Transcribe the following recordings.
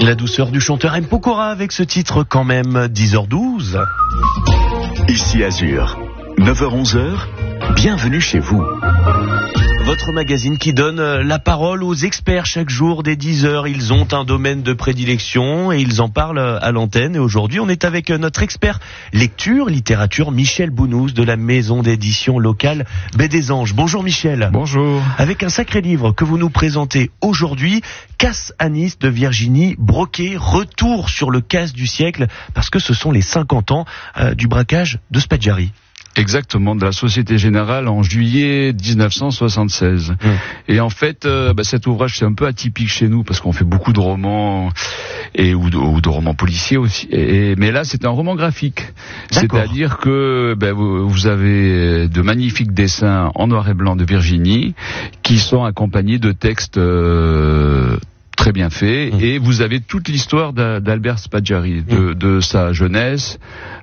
La douceur du chanteur M. Pokora avec ce titre quand même, 10h12. Ici Azur, 9h-11h, bienvenue chez vous. Votre magazine qui donne la parole aux experts chaque jour dès 10h. Ils ont un domaine de prédilection et ils en parlent à l'antenne. Et aujourd'hui, on est avec notre expert lecture, littérature, Michel Bounous de la maison d'édition locale Baie des Anges. Bonjour Michel. Bonjour. Avec un sacré livre que vous nous présentez aujourd'hui, Casse à Nice de Virginie Broquet. Retour sur le casse du siècle parce que ce sont les 50 ans du braquage de Spadjari. Exactement, de la Société Générale en juillet 1976. Et en fait, cet ouvrage c'est un peu atypique chez nous parce qu'on fait beaucoup de romans ou de romans policiers aussi. Mais là, c'est un roman graphique. D'accord. C'est-à-dire que vous avez de magnifiques dessins en noir et blanc de Virginie qui sont accompagnés de textes très bien fait, et vous avez toute l'histoire d'Albert Spadjari, de sa jeunesse,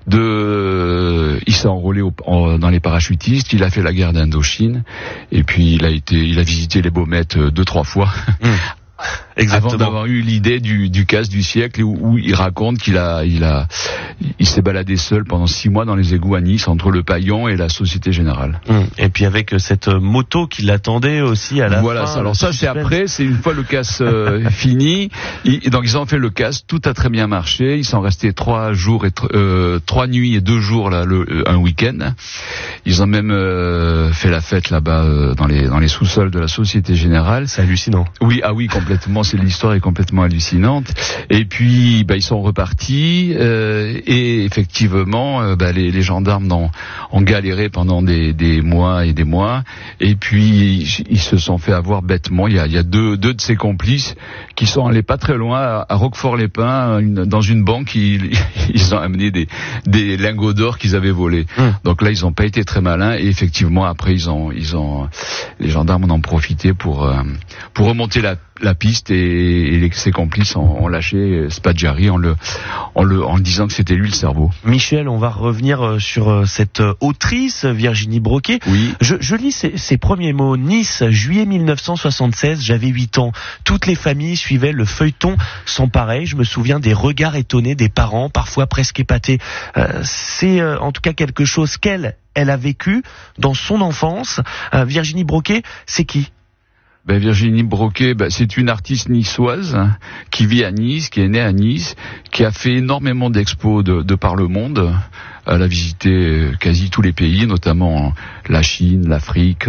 il s'est enrôlé dans les parachutistes, il a fait la guerre d'Indochine, et puis il a visité les Baumettes 2-3 fois. Exactement. Avant d'avoir eu l'idée du casse du siècle où il raconte qu'il s'est baladé seul pendant 6 mois dans les égouts à Nice entre le Paillon et la Société Générale. Et puis avec cette moto qui l'attendait aussi à la fin. Voilà, alors ça c'est après, c'est une fois le casse fini. Donc ils ont fait le casse, tout a très bien marché. Ils sont restés 3 nuits et 2 jours là, un week-end. Ils ont même fait la fête là-bas dans les sous-sols de la Société Générale. C'est hallucinant. Oui, complètement. L'histoire est complètement hallucinante. Et puis, ils sont repartis et effectivement, les gendarmes ont galéré pendant des mois et des mois. Et puis, ils se sont fait avoir bêtement. Il y a deux de ses complices qui sont allés pas très loin à Roquefort-les-Pins, dans une banque. Ils ont amené des lingots d'or qu'ils avaient volés. Donc là, ils ont pas été très malins. Et effectivement, après, les gendarmes en ont profité pour remonter la piste et ses complices ont lâché Spadjari en disant que c'était lui le cerveau. Michel, on va revenir sur cette autrice, Virginie Broquet. Oui. Je lis ses premiers mots. Nice, juillet 1976, j'avais 8 ans. Toutes les familles suivaient le feuilleton sans pareil. Je me souviens des regards étonnés des parents, parfois presque épatés. C'est en tout cas quelque chose qu'elle a vécu dans son enfance. Virginie Broquet, c'est qui ? Virginie Broquet, c'est une artiste niçoise qui vit à Nice, qui est née à Nice, qui a fait énormément d'expos de par le monde. Elle a visité quasi tous les pays, notamment la Chine, l'Afrique,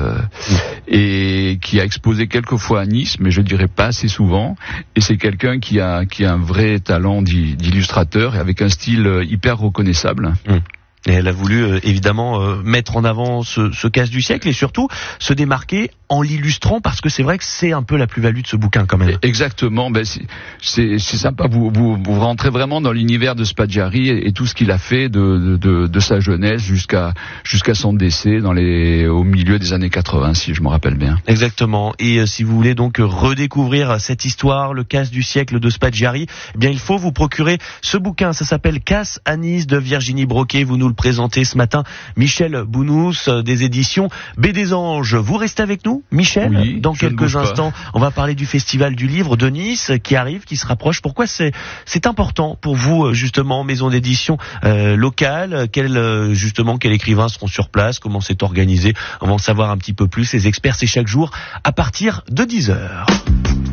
et qui a exposé quelques fois à Nice, mais je dirais pas assez souvent. Et c'est quelqu'un qui a un vrai talent d'illustrateur et avec un style hyper reconnaissable. Et elle a voulu évidemment mettre en avant ce casse du siècle et surtout se démarquer en l'illustrant parce que c'est vrai que c'est un peu la plus-value de ce bouquin quand même. Exactement, c'est sympa, vous rentrez vraiment dans l'univers de Spadjari et tout ce qu'il a fait de sa jeunesse jusqu'à son décès au milieu des années 80 si je me rappelle bien. Exactement, et si vous voulez donc redécouvrir cette histoire, le casse du siècle de Spadjari, eh bien il faut vous procurer ce bouquin, ça s'appelle Casse à Nice de Virginie Broquet, vous nous le présentez ce matin, Michel Bounous des éditions Baie des Anges. Vous restez avec nous Michel, oui, dans quelques instants, on va parler du Festival du Livre de Nice qui arrive, qui se rapproche. Pourquoi c'est important pour vous, justement, maison d'édition locale, quels écrivains seront sur place, comment c'est organisé? On va en savoir un petit peu plus. Les experts, c'est chaque jour à partir de 10h.